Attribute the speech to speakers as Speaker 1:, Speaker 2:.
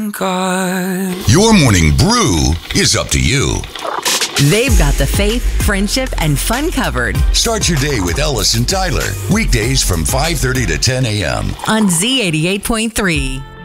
Speaker 1: thank God.
Speaker 2: Your morning brew is up to you.
Speaker 3: They've got the faith, friendship, and fun covered
Speaker 2: Start your day with Ellis and Tyler. Weekdays from 5:30 to 10 a.m.
Speaker 3: on Z88.3.